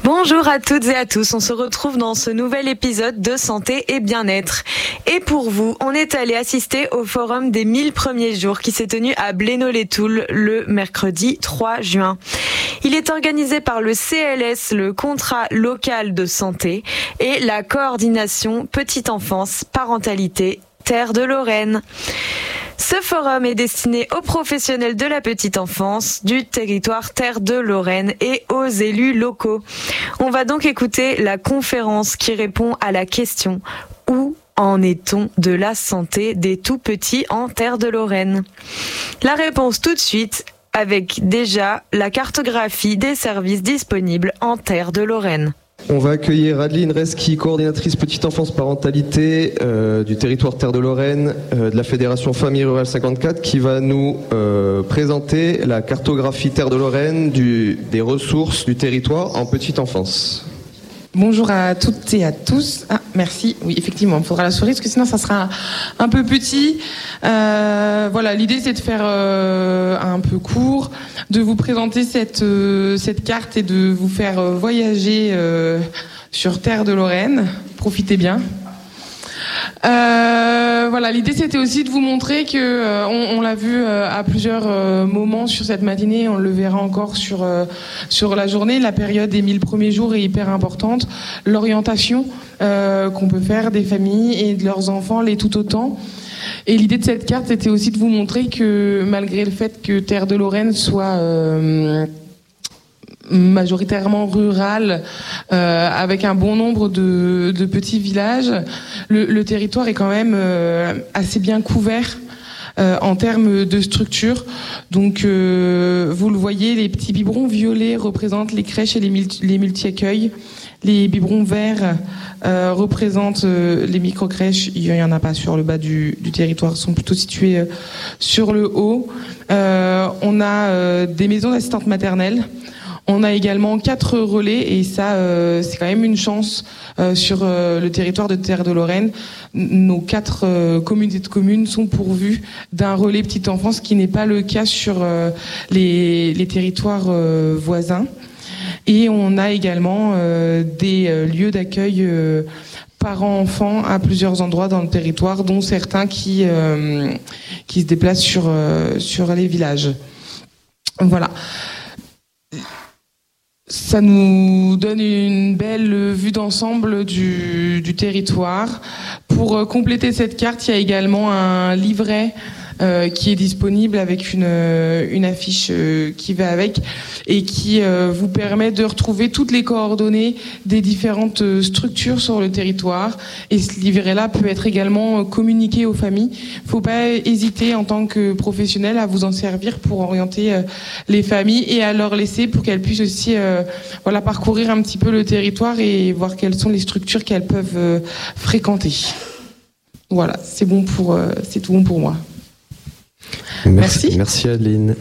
Bonjour à toutes et à tous, on se retrouve dans ce nouvel épisode de Santé et Bien-être. Et pour vous, on est allé assister au forum des 1000 premiers jours qui s'est tenu à Blénod-les-Toules le mercredi 3 juin. Il est organisé par le CLS, le Contrat local de santé, et la coordination Petite Enfance, Parentalité, Terre de Lorraine. Ce forum est destiné aux professionnels de la petite enfance, du territoire Terre de Lorraine et aux élus locaux. On va donc écouter la conférence qui répond à la question « Où en est-on de la santé des tout-petits en Terre de Lorraine ?» La réponse tout de suite avec déjà la cartographie des services disponibles en Terre de Lorraine. On va accueillir Adeline Reski, coordinatrice Petite Enfance Parentalité du territoire Terre de Lorraine, de la Fédération Famille Rurale 54, qui va nous présenter la cartographie Terre de Lorraine des ressources du territoire en petite enfance. Bonjour à toutes et à tous. Ah, merci. Oui, effectivement, il faudra la souris parce que sinon ça sera un peu petit. Voilà, l'idée c'est de faire un peu court, de vous présenter cette carte et de vous faire voyager sur Terre de Lorraine. Profitez bien. Voilà, l'idée c'était aussi de vous montrer que on l'a vu à plusieurs moments sur cette matinée, on le verra encore sur la journée. La période des 1000 premiers jours est hyper importante. L'orientation qu'on peut faire des familles et de leurs enfants l'est tout autant. Et l'idée de cette carte c'était aussi de vous montrer que malgré le fait que Terre de Lorraine soit majoritairement rural, avec un bon nombre de petits villages, le territoire est quand même assez bien couvert en termes de structure. Donc vous le voyez, les petits biberons violets représentent les crèches et les multi-accueils. Les biberons verts représentent les micro-crèches. Il y en a pas sur le bas du territoire, sont plutôt situés sur le haut. On a des maisons d'assistantes maternelles. On a également 4 relais et ça, c'est quand même une chance sur le territoire de Terre de Lorraine. Nos 4 communautés de communes sont pourvues d'un relais petite enfance, ce qui n'est pas le cas sur les territoires voisins. Et on a également des lieux d'accueil parents-enfants à plusieurs endroits dans le territoire, dont certains qui se déplacent sur les villages. Voilà. Ça nous donne une belle vue d'ensemble du territoire. Pour compléter cette carte, il y a également un livret qui est disponible avec une affiche qui va avec et qui vous permet de retrouver toutes les coordonnées des différentes structures sur le territoire. Et ce livret-là peut être également communiqué aux familles. Faut pas hésiter en tant que professionnel à vous en servir pour orienter les familles et à leur laisser pour qu'elles puissent aussi parcourir un petit peu le territoire et voir quelles sont les structures qu'elles peuvent fréquenter. Voilà, c'est tout bon pour moi. Merci. Merci Adeline.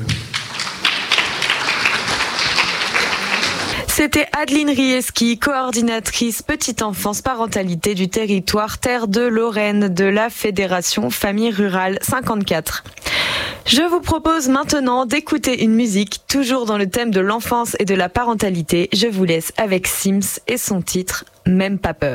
C'était Adeline Rieski, coordinatrice Petite Enfance Parentalité du territoire Terre de Lorraine de la Fédération Famille Rurale 54. Je vous propose maintenant d'écouter une musique toujours dans le thème de l'enfance et de la parentalité. Je vous laisse avec Sims et son titre « Même pas peur ».